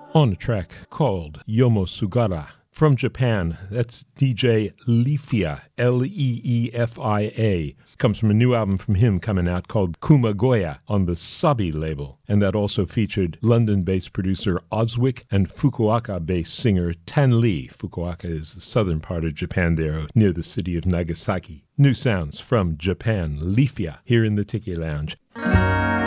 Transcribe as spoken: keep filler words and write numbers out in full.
on a track called Yomosugara. From Japan, that's D J Leefia, L E E F I A. Comes from a new album from him coming out called Kumagoya on the Sabi label. And that also featured London-based producer Oswick and Fukuoka-based singer Tan Lee. Fukuoka is the southern part of Japan there, near the city of Nagasaki. New sounds from Japan, Leefia, here in the Tiki Lounge.